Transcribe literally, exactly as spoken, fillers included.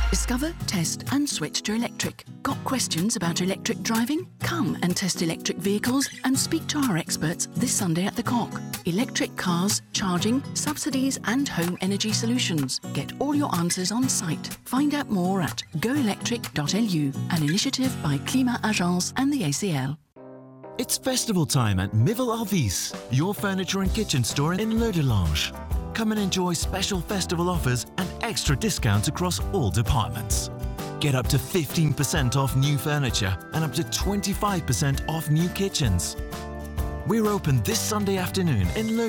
Discover, test and switch to electric. Got questions about electric driving? Come and test electric vehicles and speak to our experts this Sunday at the Cock. Electric cars, charging, subsidies and home energy solutions. Get all your answers on site. Find out more at go electric dot L U, an initiative by Climat Agence and the A C L. It's festival time at Mivel Arvis, your furniture and kitchen store in Le Delange. Come and enjoy special festival offers and extra discounts across all departments. Get up to fifteen percent off new furniture and up to twenty-five percent off new kitchens. We're open this Sunday afternoon in Le